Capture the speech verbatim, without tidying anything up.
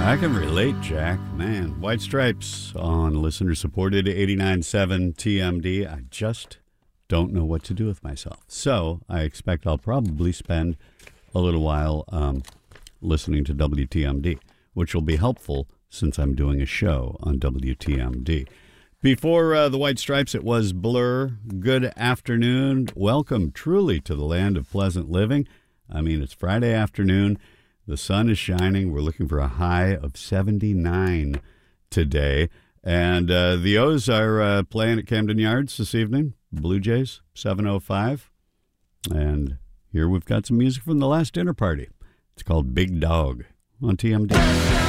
I can relate, Jack. Man, White Stripes on listener-supported eighty-nine point seven T M D. I just don't know what to do with myself. So I expect I'll probably spend a little while um, listening to W T M D, which will be helpful since I'm doing a show on W T M D. Before uh, the White Stripes, it was Blur. Good afternoon. Welcome truly to the land of pleasant living. I mean, it's Friday afternoon. The sun is shining. We're looking for a high of seventy-nine today. And uh, the O's are uh, playing at Camden Yards this evening. Blue Jays, seven oh five. And here we've got some music from the last dinner party. It's called Big Dog on T M D.